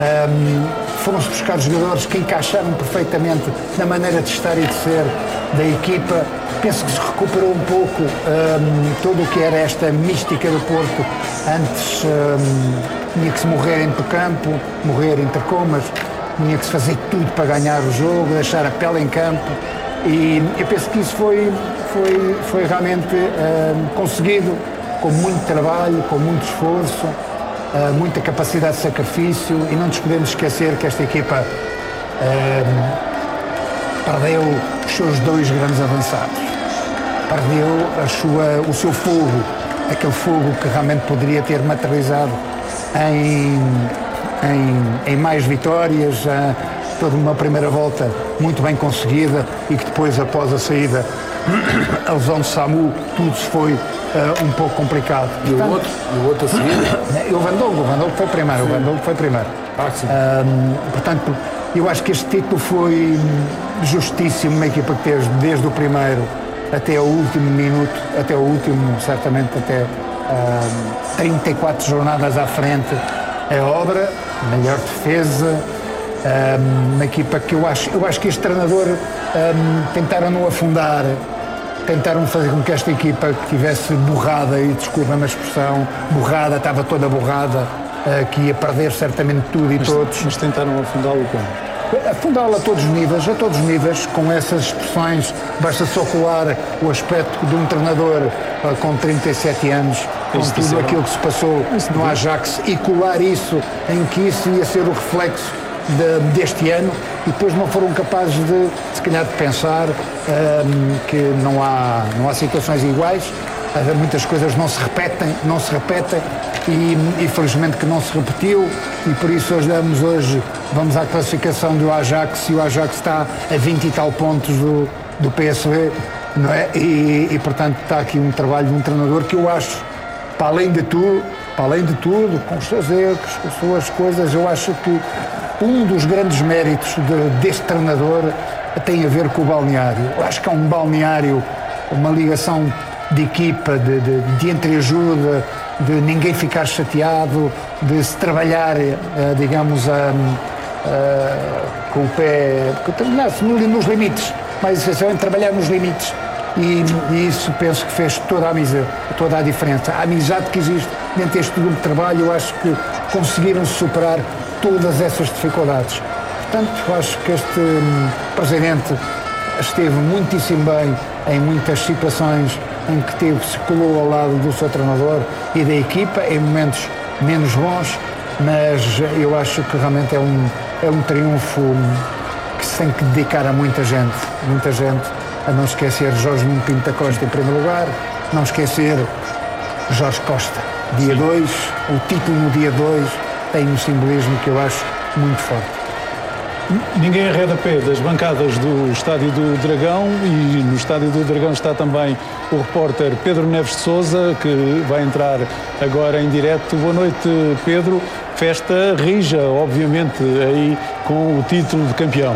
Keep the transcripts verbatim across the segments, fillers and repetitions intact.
Um, foram-se buscar jogadores que encaixaram perfeitamente na maneira de estar e de ser da equipa. Penso que se recuperou um pouco um, tudo o que era esta mística do Porto. Antes um, tinha que se morrer entre o campo, morrer entre comas, tinha que se fazer tudo para ganhar o jogo, deixar a pele em campo, e eu penso que isso foi, foi, foi realmente um, conseguido com muito trabalho, com muito esforço, uh, muita capacidade de sacrifício, e não nos podemos esquecer que esta equipa um, perdeu os seus dois grandes avançados, perdeu a sua, o seu fogo, aquele fogo que realmente poderia ter materializado em, em, em mais vitórias, uh, toda uma primeira volta muito bem conseguida, e que depois, após a saída, a lesão de Samu, tudo se foi uh, um pouco complicado. E Portanto, o outro, e o outro a seguir? O Van Dijk, o Van Dijk foi primeiro, sim. o Van Dijk foi primeiro. Ah, sim. Um, portanto, eu acho que este título foi justíssimo, uma equipa que teve desde o primeiro até o último minuto, até o último, certamente até um, trinta e quatro jornadas à frente. É obra, melhor defesa, um, uma equipa que eu acho, eu acho que este treinador um, tentaram não afundar, tentaram fazer com que esta equipa tivesse borrada, e desculpa-me a expressão, borrada, estava toda borrada, uh, que ia perder certamente tudo e mas, todos. Mas tentaram afundá-lo como? Afundá-lo a todos os níveis, a todos os níveis, com essas expressões. Basta só colar o aspecto de um treinador uh, com trinta e sete anos, com isso tudo aquilo que se passou no Ajax, e colar isso em que isso ia ser o reflexo de, deste ano, e depois não foram capazes de, se calhar, de pensar um, que não há, não há situações iguais. Uh, muitas coisas não se repetem, não se repetem, e, e felizmente que não se repetiu, e por isso hoje damos hoje, vamos à classificação do Ajax, e o Ajax está a vinte e tal pontos do, do P S V, não é? E, e portanto está aqui um trabalho de um treinador que eu acho, para além de tudo, para além de tudo, com os seus erros, com as suas coisas, eu acho que um dos grandes méritos de, deste treinador tem a ver com o balneário. Eu acho que é um balneário, uma ligação de equipa, de, de, de entreajuda, de ninguém ficar chateado, de se trabalhar, uh, digamos, uh, uh, com o pé, nos limites, mas essencialmente trabalhar nos limites, e, e isso penso que fez toda a, amizade, toda a diferença. A amizade que existe dentro deste grupo de trabalho, eu acho que conseguiram superar todas essas dificuldades. Portanto, eu acho que este um, presidente esteve muitíssimo bem em muitas situações em que teve, se colou ao lado do seu treinador e da equipa, em momentos menos bons, mas eu acho que realmente é um, é um triunfo que se tem que dedicar a muita gente, muita gente, a não esquecer Jorge Nuno Pinto da Costa em primeiro lugar, não esquecer Jorge Costa, dia dois, o título no dia dois tem um simbolismo que eu acho muito forte. Ninguém arreda pé das bancadas do Estádio do Dragão, e no Estádio do Dragão está também o repórter Pedro Neves de Sousa, que vai entrar agora em direto. Boa noite, Pedro. Festa rija, obviamente, aí com o título de campeão.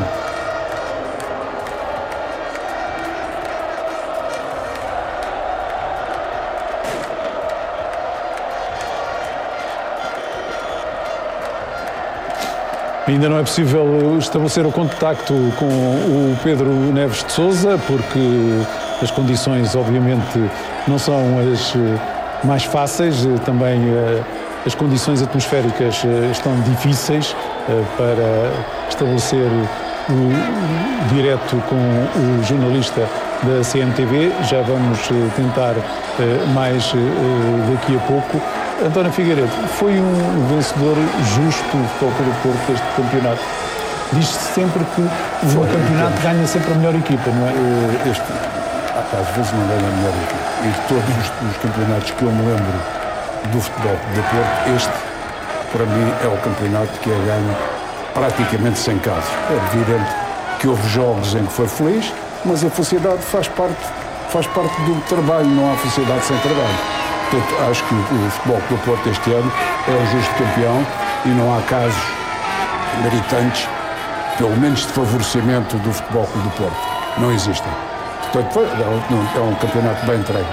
Ainda não é possível estabelecer o contacto com o Pedro Neves de Sousa, porque as condições, obviamente, não são as mais fáceis. Também as condições atmosféricas estão difíceis para estabelecer o direto com o jornalista da C M T V. Já vamos tentar mais daqui a pouco. António Figueiredo, foi um vencedor justo do Futebol Clube do Porto deste campeonato. Diz-se sempre que o campeonato ganha sempre a melhor equipa, não é? Este, às vezes não ganha a melhor equipa. E de todos os, os campeonatos que eu me lembro do Futebol do Porto, este, para mim, é o campeonato que é ganho praticamente sem casos. É evidente que houve jogos em que foi feliz, mas a felicidade faz parte, faz parte do trabalho, não há felicidade sem trabalho. Portanto, acho que o Futebol do Porto este ano é o justo campeão, e não há casos gritantes, pelo menos de favorecimento do Futebol do Porto. Não existem. Portanto, foi, é um campeonato bem entregue.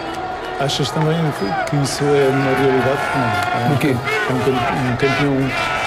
Achas também que isso é uma realidade? Não, é um, o quê? É um, um campeão